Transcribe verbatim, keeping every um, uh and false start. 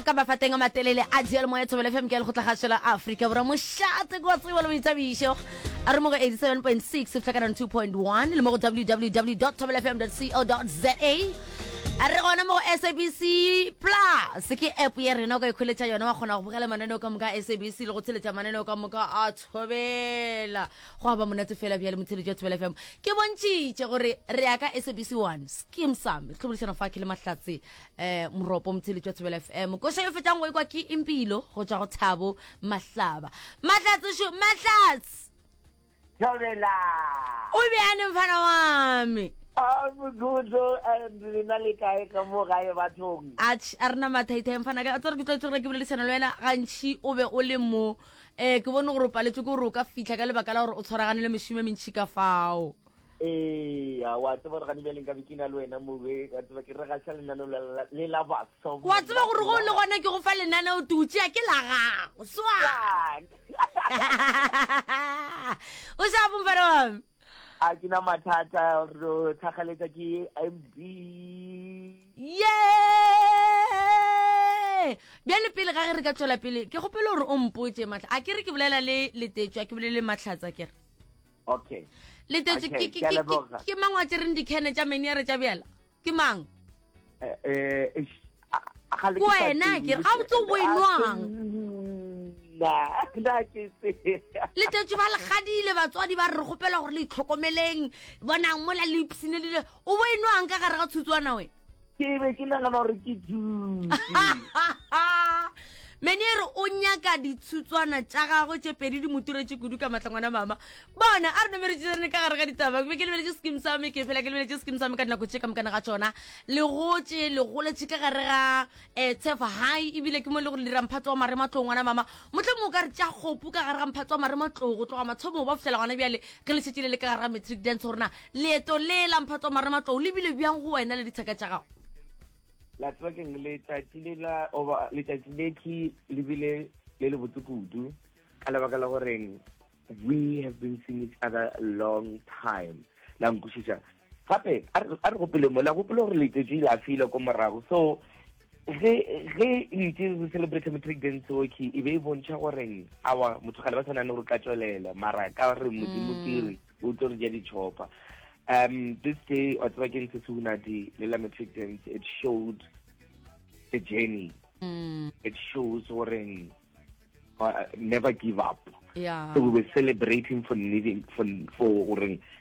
ka mafateng a matelele a dial mo ya Thobela F M ke le go tlhagashela Africa bra mo shate go tswe lo itsabiso a re mo go eighty-seven point six fifty two point one le mo go w w w dot thobela f m dot co dot za a re gona mo S A B C Plus ke app ya rena go ikholetsa yona wa gona go bogela mananeo ka moka S A B C le go tsheletsa mananeo ka moka a Thobela go ba monate fela bya le motsheletsi wa Thobela F M ke bontshitse gore re ya ka S A B C one scheme sam tlhobolisa fa ke le mahlatse eh moropo motsheletsi wa Thobela F M go se yo fetang go ikwa ke impilo go tswa go Thabo Mahlaba mahlatse sho mahlatse Thobela o bjane mfana wami I'm good and really kae ka mo gae bathong ach arna mathaithe mfana ka tsore ke tsore ke bolelisana le wena gantshi o be o le mo eh ke bone gore paletse go roka fitla ka lebaka la gore o tshwaragane le meshime mentshi ka fao eh ya wa tseba re ga dibeleng ka bikina le wena mo be ka tseba ke re ga tshela nano le la ba so wa tseba gore go le gona ke go fa lenana o tutsi ke la gago swa o sa bo mfana wami a kina mathata ro tlhageletsa ke M B yeah bjale pele ga re ka tswela pele ke gopela gore o mpotse matla a ke re ke bolela le letetswa ke bolele matlatsa ke re okay letetswa ke ke ke mangwa tse reng dikhene tša meni ya re tša bjala ke mang eh eh wena ke ga o tso boinwang na na ke se le tetse ba le gadile batswadi ba re gopela gore le itlhokomeleng bonang mola le ipsine le o boinwang ka gare ga tsutswana we ke be ke nna gore ke dutse menere o nyaka ditsutswana tša gago tše pedi di moturetse kudu ka matlangwana mama bona a re nomeretsene ka gare ga ditaba ke le beletse scheme sa me ke fela ke le beletse scheme sa me ka dinako tše ka mokana ga tsona le gotše le goletse ka gare ga eh tsefa hai ebile ke mo le go dira mphatso wa marematlong ngwana mama motle mo ka re tša kgopu ka gare ga mphatso wa marematlong go tloga mathomo ba fela gona bjale ge le setšile le ka gare ga matric dance gorena leeto le la mphatso wa marematlong le bile bjang go wena le dithaka tša gago la tswakeng le tatile la over le tatile ki le bile le le botsukudu ka lebaka la goreng we have been seeing each other a long time la nkushisa gape a re gopele mo la gopele gore le tetse la fila ko morago so ge ge itse we celebrate matric dance ki e be bontšha goreng awa motho ga le ba tshwana le go ka tswelela mara ka re modimo kire o tlo re ja dichopa. Um, this day, at Wagen Tsunadi, Lila Matric Dance, it showed the journey. Mm. It shows Warren uh, never give up. Yeah. So we were celebrating for needing for for Warren